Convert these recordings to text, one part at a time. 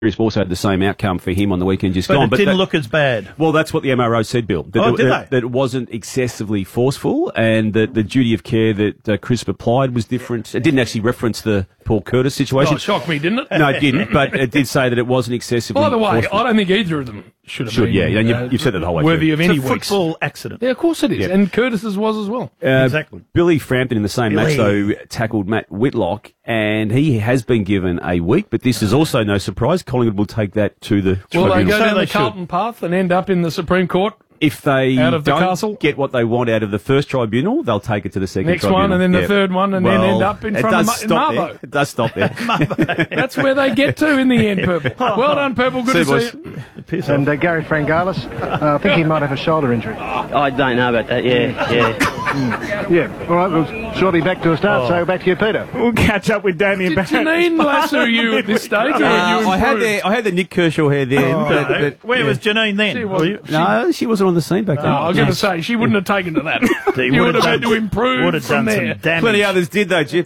also had the same outcome for him on the weekend just gone. But it didn't look as bad. Well, that's what the MRO said, Bill. That that it wasn't excessively forceful, and that the duty of care that Crisp applied was different. It didn't actually reference the Paul Curtis situation. Oh, it shocked me, didn't it? No, it didn't, but it did say that it wasn't excessively By the way, forceful. I don't think either of them should have been. Yeah, and you've said that the whole way worthy through. of any It's a weeks. football accident. Yeah, of course it is. Yeah. And Curtis's was as well. Exactly. Billy Frampton in the same match, Billy. though, tackled Matt Whitlock, and he has been given a week, but this is also no surprise. Collingwood will take that to the Will they tribunal. go So down they the should. Carlton path and end up in the Supreme Court? If they Out of the don't castle? get what they want out of the first tribunal, they'll take it to the second Next tribunal. one, and then the Yeah. third one, and then end up in it front of does stop Marbo. there. It does stop there. That's where they get to in the end, Purple. Well done, Purple. Good See you, to see boys. you. Piss off. And Gary Frangalis, I think he might have a shoulder injury. I don't know about that, yeah. Yeah, all right, we'll surely back to a start, so back to you, Peter. We'll catch up with Damien Did Barrett. Janine lasso you at this stage? Or had you I improved? had the Nick Kershaw hair then. but Where was Janine then? She Were wasn't- you- no, she wasn't on the scene back then. I was going to say, she wouldn't have taken to that. He You would would have had to improve would have from done there. some damage. Plenty others did though, Jip.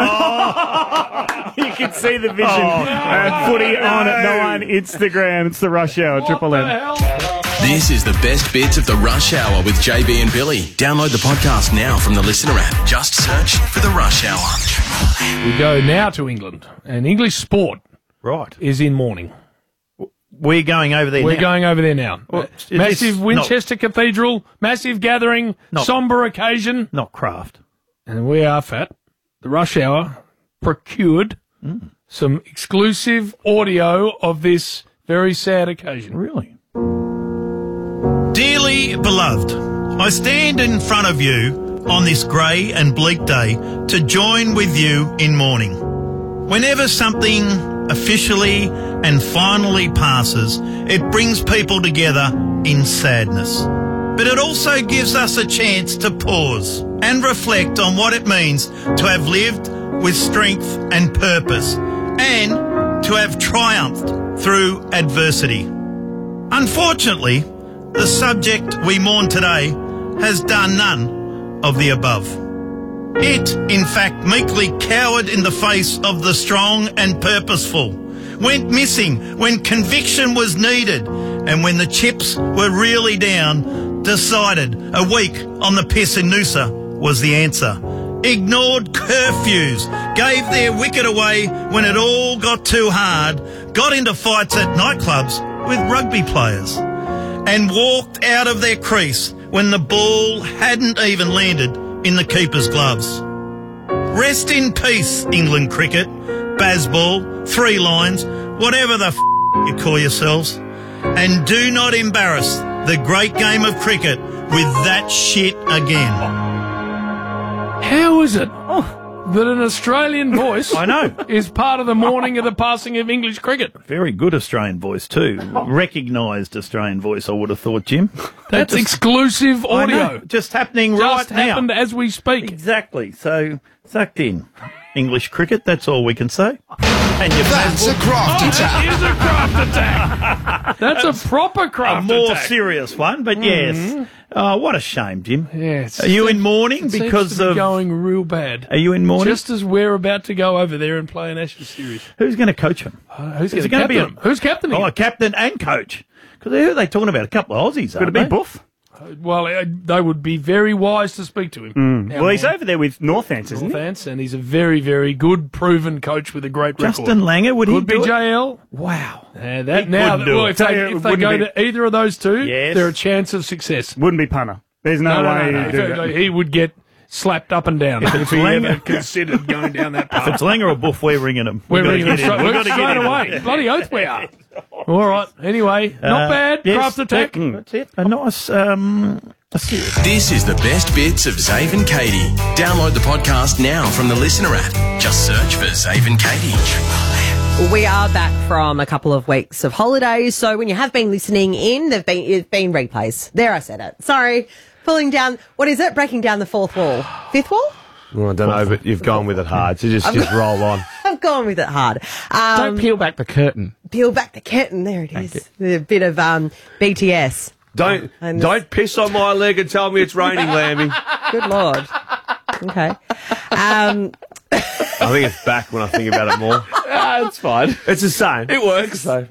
You can see the vision. Footy on at 9 Instagram. It's the Rush Hour, Triple What M. the hell? This is the best bits of the Rush Hour with JB and Billy. Download the podcast now from the Listener app. Just search for the Rush Hour. We go now to England, and English sport Right. is in mourning. We're going over there We're now. going over there now. Well, is Massive this Winchester Cathedral, massive gathering, Not- sombre occasion. Not craft. And we are fat. The Rush Hour procured some exclusive audio of this very sad occasion. Really? Dearly beloved, I stand in front of you on this grey and bleak day to join with you in mourning. Whenever something officially and finally passes, it brings people together in sadness. But it also gives us a chance to pause and reflect on what it means to have lived with strength and purpose and to have triumphed through adversity. Unfortunately, the subject we mourn today has done none of the above. It, in fact, meekly cowered in the face of the strong and purposeful, went missing when conviction was needed, and when the chips were really down, decided a week on the piss in Noosa was the answer. Ignored curfews, gave their wicket away when it all got too hard, got into fights at nightclubs with rugby players, and walked out of their crease when the ball hadn't even landed in the keeper's gloves. Rest in peace, England cricket, Bazball, Three Lines, whatever the you call yourselves, and do not embarrass the great game of cricket with that shit again. How is it that an Australian voice I know. is part of the mourning of the passing of English cricket? Very good Australian voice too. Recognised Australian voice, I would have thought, Jim. That's exclusive I know, audio. just happening Just right now. happened as we speak. Exactly. So, sucked in. English cricket, that's all we can say. And your That's a craft attack. It is a craft attack. That's a proper a craft more attack. serious one, but yes. Oh, what a shame, Jim. Yes. Are you in mourning It seems because to be of... going real bad? Are you in mourning? Just as we're about to go over there and play an Ashes series. Who's going to coach him? Who's Is going it gonna to be captain him? Who's captaining Oh, him? captain and coach. Because who are they talking about? A couple of Aussies, Could it aren't be they? Buff? Well, they would be very wise to speak to him. Well, he's over there with Northants, isn't he? Northants, and he's a very, very good, proven coach with a great Justin record. Langer, would he Could be do it? JL. Wow. That He now, couldn't do well, it. if they, Tell you, if they wouldn't go be- to either of those two, Yes. they're a chance of success. Wouldn't be punter. There's no, way No. he'd do that. He would get slapped up and down if he Langer- ever considered going down that If path. it's Langer or Buff, we're ringing him. We're We've ringing got him to get in. We've got to straight get in. away. Bloody oath we are. All right. Anyway, not bad. Yes, Craft attack. That's it. A nice... This is the best bits of Zave and Katie. Download the podcast now from the Listener app. Just search for Zave and Katie. We are back from a couple of weeks of holidays, so when you have been listening in, it's been replays. There, I said it. Sorry. Pulling down, what is it? Breaking down the fourth wall. Fifth wall? Well, I don't know, but you've gone with it hard, so just roll on. I've gone with it hard. Don't peel back the curtain. Peel back the curtain. There it is. A bit of BTS. Don't piss on my leg and tell me it's raining, Lammy. Good Lord. Okay. I think it's back when I think about it more. It's fine. It's the same. It works. So